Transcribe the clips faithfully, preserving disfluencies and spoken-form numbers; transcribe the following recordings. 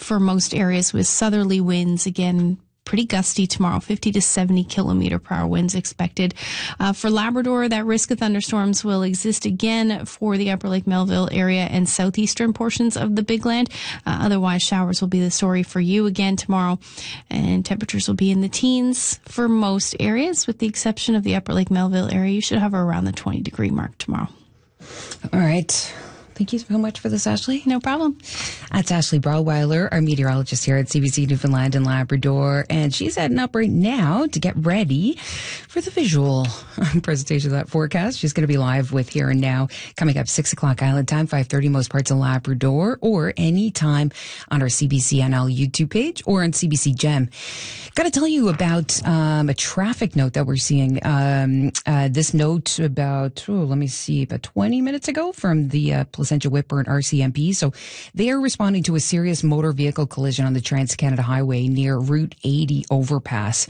for most areas with southerly winds. Again, pretty gusty tomorrow, fifty to seventy kilometer per hour winds expected. Uh, for Labrador, that risk of thunderstorms will exist again for the Upper Lake Melville area and southeastern portions of the Big Land. Uh, otherwise, showers will be the story for you again tomorrow, and temperatures will be in the teens for most areas, with the exception of the Upper Lake Melville area. You should hover around the twenty degree mark tomorrow. All right. Thank you so much for this, Ashley. No problem. That's Ashley Broadweiler, our meteorologist here at C B C Newfoundland and Labrador. And she's heading up right now to get ready for the visual presentation of that forecast. She's going to be live with Here and Now coming up six o'clock Island time, five thirty most parts of Labrador, or anytime on our C B C N L YouTube page or on C B C Gem. Got to tell you about um, a traffic note that we're seeing. Um, uh, this note about, oh, let me see, about twenty minutes ago from the uh, Placentia Whitburn R C M P. So they are responding to a serious motor vehicle collision on the Trans-Canada Highway near Route eighty overpass.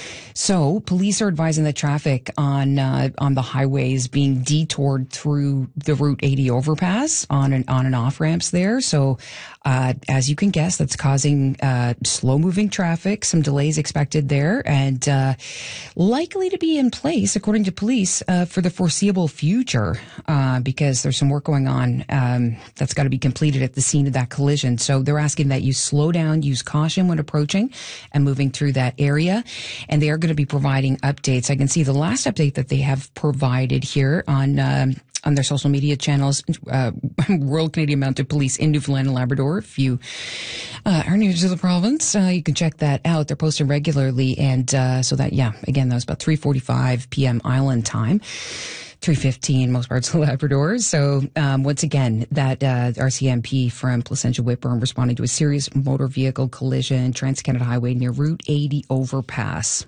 So police are advising that traffic on uh, on the highway is being detoured through the Route eighty overpass on and on and off ramps there. So uh, as you can guess, that's causing uh, slow moving traffic, some delays expected there, and uh, likely to be in place, according to police, uh, for the foreseeable future, uh, because there's some work going on um, that's got to be completed at the scene of that collision. So they're asking that you slow down, use caution when approaching and moving through that area, and they are going to be providing updates. I can see the last update that they have provided here on um, on their social media channels, uh, Royal Canadian Mounted Police in Newfoundland and Labrador. If you uh, are new to the province, uh, you can check that out. They're posted regularly, and uh, so that, yeah, again, that was about three forty-five p.m. Island time. three fifteen most parts of Labrador. So um, once again, that uh, R C M P from Placentia Whitburn responding to a serious motor vehicle collision, Trans-Canada Highway near Route eighty overpass.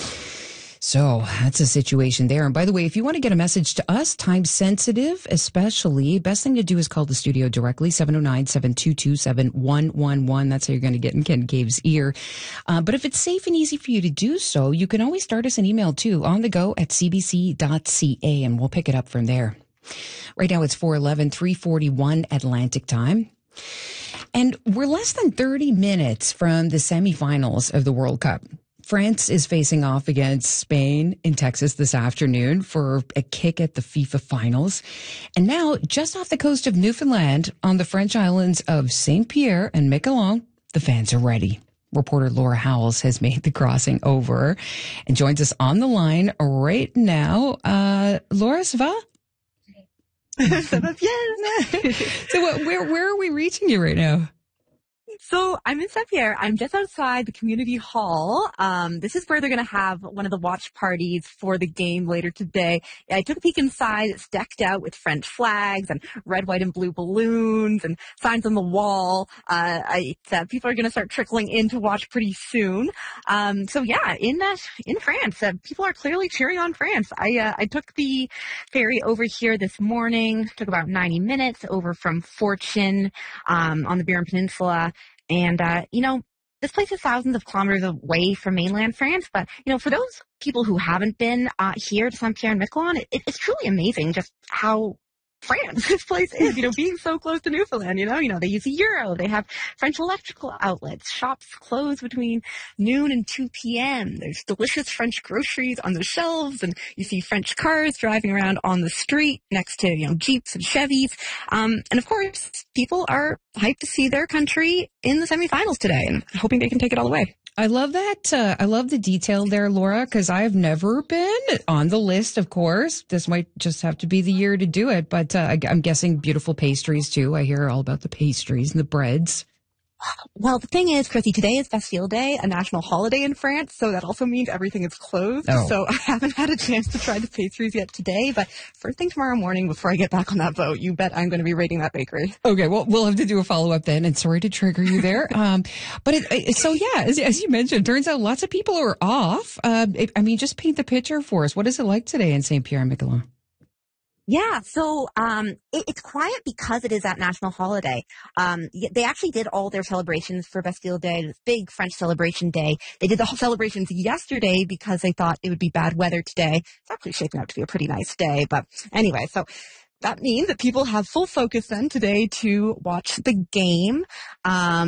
So that's a situation there. And by the way, if you want to get a message to us, time sensitive especially, best thing to do is call the studio directly, seven oh nine, seven two two, seven one one one. That's how you're going to get in Ken Cave's ear. Uh, but if it's safe and easy for you to do so, you can always start us an email too, on the go at c b c dot c a, and we'll pick it up from there. Right now it's four eleven, three forty-one Atlantic time. And we're less than thirty minutes from the semifinals of the World Cup. France is facing off against Spain in Texas this afternoon for a kick at the FIFA finals. And now, just off the coast of Newfoundland, on the French islands of Saint Pierre and Miquelon, the fans are ready. Reporter Laura Howells has made the crossing over and joins us on the line right now. Uh, Laura, ça va? Ça va bien. So what, where, where are we reaching you right now? So I'm in Saint Pierre. I'm just outside the community hall. Um, this is where they're going to have one of the watch parties for the game later today. I took a peek inside. It's decked out with French flags and red, white, and blue balloons and signs on the wall. Uh, I, uh, people are going to start trickling in to watch pretty soon. Um, so yeah, in uh, in France, uh, people are clearly cheering on France. I uh, I took the ferry over here this morning. Took about ninety minutes over from Fortune um, on the Burin Peninsula. And, uh, you know, this place is thousands of kilometers away from mainland France. But, you know, for those people who haven't been uh, here to Saint Pierre and Miquelon, it, it's truly amazing just how France this place is, you know, being so close to Newfoundland, you know, you know, they use the euro, they have French electrical outlets, shops close between noon and two p.m. There's delicious French groceries on the shelves, and you see French cars driving around on the street next to, you know, Jeeps and Chevys. Um, and of course, people are hyped to see their country in the semifinals today and hoping they can take it all the way. I love that. Uh, I love the detail there, Laura, because I've never been on the list, of course. This might just have to be the year to do it. But uh, I, I'm guessing beautiful pastries, too. I hear all about the pastries and the breads. Well, the thing is, Chrissy, today is Bastille Day, a national holiday in France, so that also means everything is closed. Oh. So I haven't had a chance to try the pastries yet today, but first thing tomorrow morning before I get back on that boat, you bet I'm going to be raiding that bakery. Okay, well, we'll have to do a follow-up then, and sorry to trigger you there. um, but it, it, so, yeah, as, as you mentioned, turns out lots of people are off. Uh, it, I mean, just paint the picture for us. What is it like today in Saint Pierre and Miquelon? Yeah, so um, it, it's quiet because it is that national holiday. Um, they actually did all their celebrations for Bastille Day, this big French celebration day. They did the whole celebrations yesterday because they thought it would be bad weather today. It's actually shaping out to be a pretty nice day. But anyway, so that means that people have full focus then today to watch the game. Um,